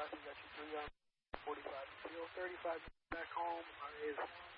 We got you 3 on 45. 35 back home is